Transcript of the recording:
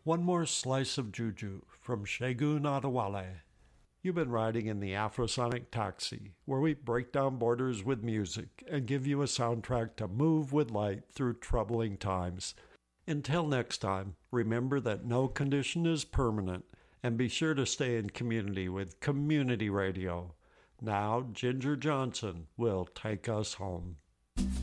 One more slice of juju from Segun Adewale. You've been riding in the Afrosonic Taxi, where we break down borders with music and give you a soundtrack to move with light through troubling times. Until next time, remember that no condition is permanent, and be sure to stay in community with Community Radio. Now, Ginger Johnson will take us home.